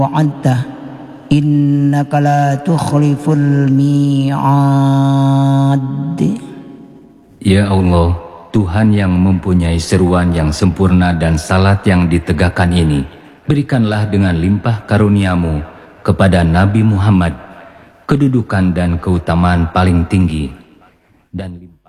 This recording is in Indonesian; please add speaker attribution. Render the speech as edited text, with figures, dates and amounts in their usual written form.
Speaker 1: wa'adta innaka la tukhliful mi'ad.
Speaker 2: Ya Allah, Tuhan yang mempunyai seruan yang sempurna dan salat yang ditegakkan ini, berikanlah dengan limpah karuniamu kepada Nabi Muhammad kedudukan dan keutamaan paling tinggi dan